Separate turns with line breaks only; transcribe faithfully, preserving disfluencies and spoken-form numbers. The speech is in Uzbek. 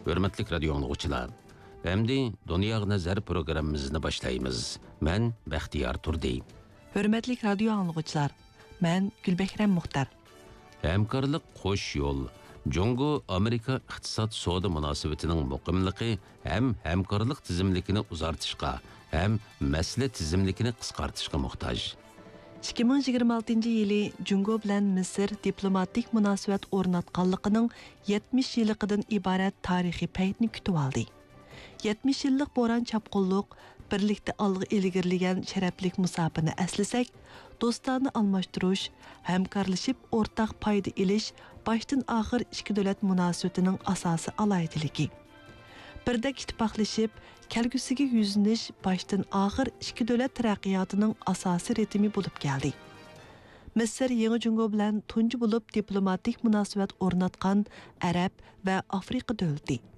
Hürmetlik radio anlıqçılar. Endi Dünya Nazar programımızını başlayımız. Ben Baxtiyar Turdi.
Hürmetlik radio anlıqçılar. Ben Gülbekrem Muxtar.
Hamkorlik qo'sh yo'l. Jungo Amerika iqtisod savdo munosabatining muqimligi ham hamkorlik tizimligini uzartishga, ham masala tizimligini qisqartishga muhtoj.
ikki ming yigirma oltinchi yili Jungo bilan Misr diplomatik munosabat o'rnatganligining yetmish yilligidan iborat tarixiy paytni kutib oldi. yetmish yillik bo'ron chapqunliq birlikda olg'a ilgirlagan sharaflik musofirni eslasak, do'stlarni almashtirish, hamkorlashib o'rtaq foyda ilish boshdan oxir ikki davlat munosabatining asosi alayidiligi. Birdek ittifoqlashib, kelgusiga yuzlanish boshdan oxir ikki davlat taraqqiyotining asosi ritmi bo'lib keldi. Misr Yangi Jungo bilan tunji bo'lib diplomatik munosabat o'rnatgan Arab va Afrika davlati.